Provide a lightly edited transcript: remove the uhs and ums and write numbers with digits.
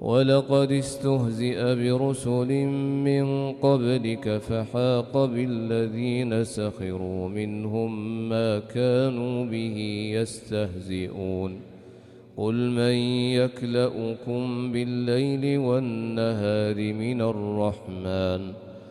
ولقد استهزئ برسل من قبلك فحاق بالذين سخروا منهم ما كانوا به يستهزئون قل من يكلؤكم بالليل والنهار من الرحمن